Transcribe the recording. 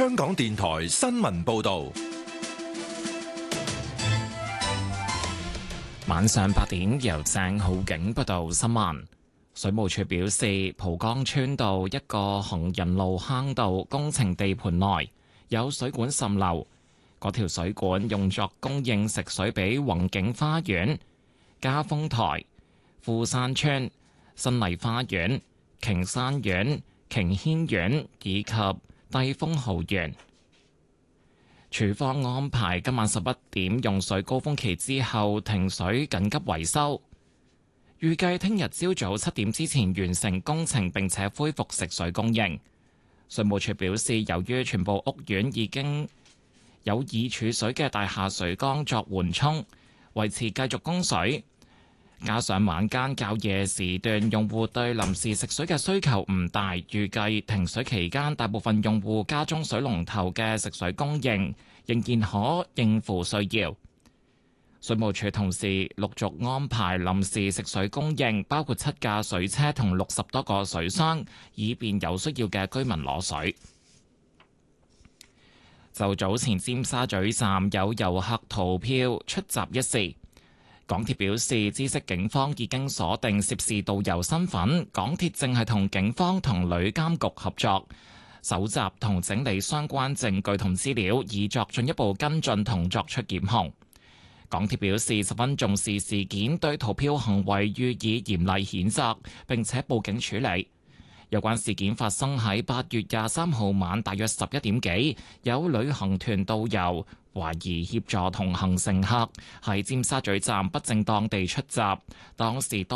香港電台新聞報道。 晚上8點，由鄭浩景報道新聞。水務署表示，蒲崗村道一個行人路坑道工程地盤內有水管滲漏，嗰條水管用作供應食水俾宏景花園、嘉豐台、富山村、新麗花園、瓊山苑、瓊軒苑以及帝豐豪園。署方安排今晚11點用水高峰期之後停水緊急維修，預計聽日朝早7點之前完成工程並且恢復食水供應。水務署表示，由於全部屋苑已經有已儲水嘅大廈水缸作緩衝，維持繼續供水，加上晚間較夜時段用戶對臨時食水嘅需求唔大，預計停水期間大部分用戶家中水龍頭嘅食水供應仍然可應付需要。水務署同時陸續安排臨時食水供應，包括7架水車同60多個水箱，以便有需要嘅居民攞水。就早前尖沙咀站有遊客逃票出閘一事，港鐵表示，知悉警方已經鎖定涉事導遊身份，港鐵正係同警方同旅監局合作，搜集同整理相關證據同資料，以作進一步跟進同作出檢控。港鐵表示十分重視事件，對逃票行為予以嚴厲譴責，並且報警處理。有關事件發生喺8月23號晚大約11點幾，有旅行團導遊懷疑協助同行乘客喺尖沙咀站不正當地出閘，當時多